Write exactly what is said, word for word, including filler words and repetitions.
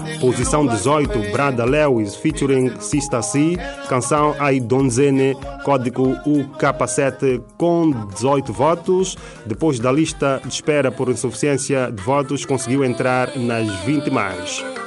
Posição dezoito, Brada Lewis featuring Sista C, canção Ai Donzene, código U K sete com dezoito votos. Depois da lista de espera por insuficiência de votos, conseguiu entrar nas vinte mais.